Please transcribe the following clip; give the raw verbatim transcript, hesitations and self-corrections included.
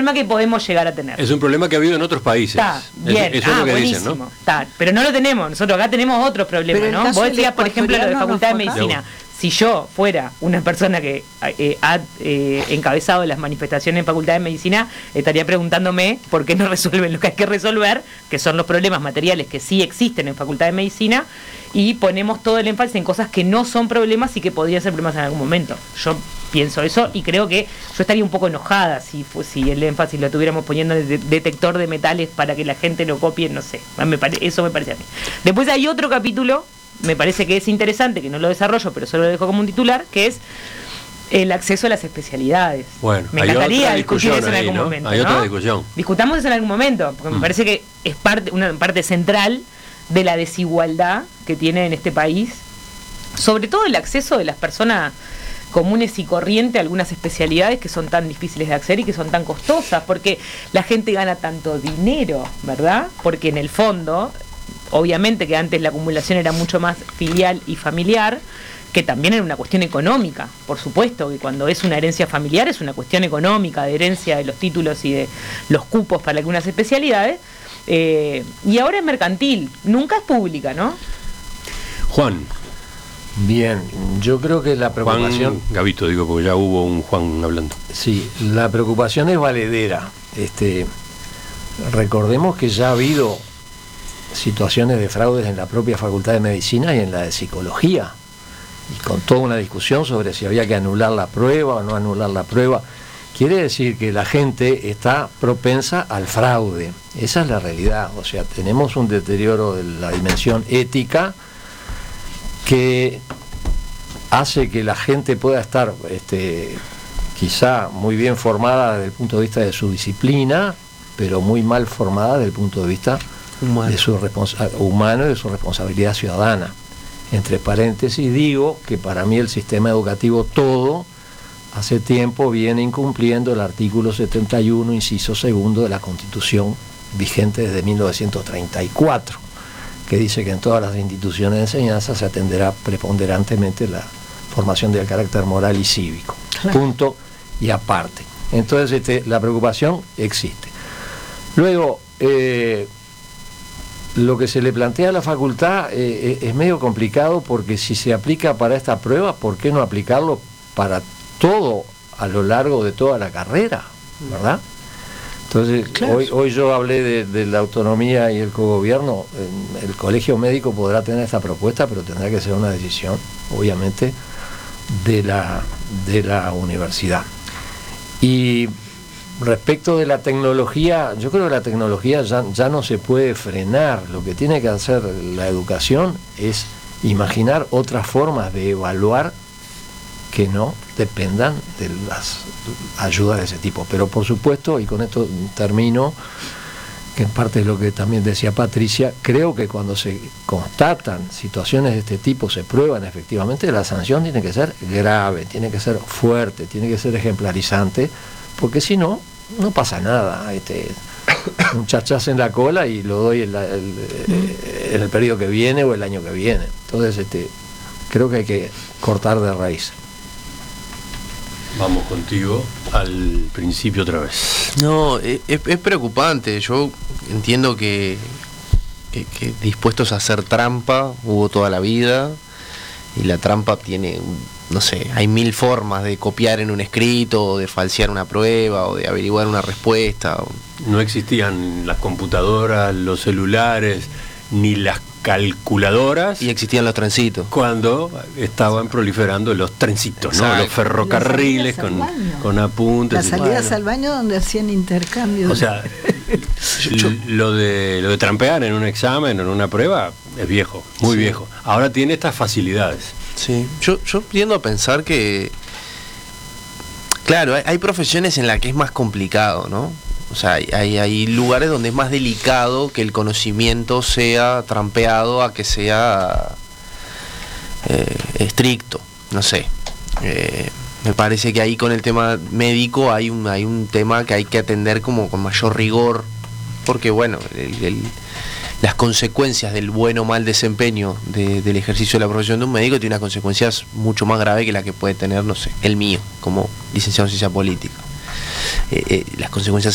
problema que podemos llegar a tener. Es un problema que ha habido en otros países. Está, bien, eso, eso ah, es lo que buenísimo. dicen, ¿no? Está, pero no lo tenemos, nosotros acá tenemos otros problemas, ¿no? Vos decías, por ejemplo, lo de Facultad de Medicina. Si yo fuera una persona que eh, ha eh, encabezado las manifestaciones en Facultad de Medicina, estaría preguntándome por qué no resuelven lo que hay que resolver, que son los problemas materiales que sí existen en Facultad de Medicina, y ponemos todo el énfasis en cosas que no son problemas y que podrían ser problemas en algún momento. Yo pienso eso y creo que yo estaría un poco enojada si fue, si el énfasis lo tuviéramos poniendo en el de- detector de metales para que la gente lo copie, no sé. Me pare- eso me parece a mí. Después hay otro capítulo, me parece que es interesante, que no lo desarrollo, pero solo lo dejo como un titular, que es el acceso a las especialidades. Bueno, me hay encantaría otra discutir discusión eso en ahí, algún ¿no? momento. Hay ¿no? otra discusión. Discutamos eso en algún momento, porque me Mm. parece que es parte, una parte central de la desigualdad que tiene en este país, sobre todo el acceso de las personas comunes y corrientes a algunas especialidades que son tan difíciles de acceder y que son tan costosas, porque la gente gana tanto dinero, ¿verdad? Porque en el fondo, obviamente que antes la acumulación era mucho más filial y familiar, que también era una cuestión económica, por supuesto, que cuando es una herencia familiar es una cuestión económica, de herencia de los títulos y de los cupos para algunas especialidades, eh, y ahora es mercantil, nunca es pública, ¿no? Juan. Bien, yo creo que la preocupación... Juan Gavito, digo, porque ya hubo un Juan hablando. Sí, la preocupación es valedera. Este, recordemos que ya ha habido situaciones de fraudes en la propia Facultad de Medicina y en la de Psicología, y con toda una discusión sobre si había que anular la prueba o no anular la prueba. Quiere decir que la gente está propensa al fraude. Esa es la realidad. O sea, tenemos un deterioro de la dimensión ética que hace que la gente pueda estar este, quizá muy bien formada desde el punto de vista de su disciplina, pero muy mal formada desde el punto de vista humano, de su responsa- humano y de su responsabilidad ciudadana. Entre paréntesis digo que para mí el sistema educativo todo hace tiempo viene incumpliendo el artículo setenta y uno, inciso segundo de la Constitución vigente desde mil novecientos treinta y cuatro, que dice que en todas las instituciones de enseñanza se atenderá preponderantemente la formación del carácter moral y cívico. Claro. Punto y aparte. Entonces este, la preocupación existe. Luego, eh, lo que se le plantea a la facultad eh, es medio complicado, porque si se aplica para esta prueba, ¿por qué no aplicarlo para todo a lo largo de toda la carrera? ¿Verdad? Entonces, claro. hoy, hoy yo hablé de, de la autonomía y el cogobierno. El colegio médico podrá tener esta propuesta, pero tendrá que ser una decisión, obviamente, de la, de la universidad. Y respecto de la tecnología, yo creo que la tecnología ya, ya no se puede frenar. Lo que tiene que hacer la educación es imaginar otras formas de evaluar que no dependan de las ayudas de ese tipo. Pero por supuesto, y con esto termino, que en parte es lo que también decía Patricia, creo que cuando se constatan situaciones de este tipo, se prueban efectivamente, la sanción tiene que ser grave, tiene que ser fuerte, tiene que ser ejemplarizante, porque si no, no pasa nada. Este, un chachazo en la cola y lo doy en, la, el, en el periodo que viene o el año que viene. Entonces, este, creo que hay que cortar de raíz. Vamos contigo al principio otra vez. No, es, es preocupante. Yo entiendo que, que, que dispuestos a hacer trampa hubo toda la vida, y la trampa tiene, no sé, hay mil formas de copiar en un escrito, o de falsear una prueba, o de averiguar una respuesta. No existían las computadoras, los celulares, ni las calculadoras. Y existían los trencitos. Cuando estaban proliferando los trencitos, ¿no? Los ferrocarriles con, con apuntes. Las salidas bueno. al baño donde hacían intercambios. O sea, lo de lo de trampear en un examen o en una prueba es viejo, muy sí. viejo. Ahora tiene estas facilidades. Sí, yo, yo tiendo a pensar que, claro, hay, hay profesiones en las que es más complicado, ¿no? O sea, hay, hay lugares donde es más delicado que el conocimiento sea trampeado a que sea eh, estricto, no sé. Eh, me parece que ahí con el tema médico hay un, hay un tema que hay que atender como con mayor rigor, porque bueno, el, el, las consecuencias del buen o mal desempeño de, del ejercicio de la profesión de un médico tiene unas consecuencias mucho más graves que las que puede tener, no sé, el mío, como licenciado en ciencia política. Eh, eh, las consecuencias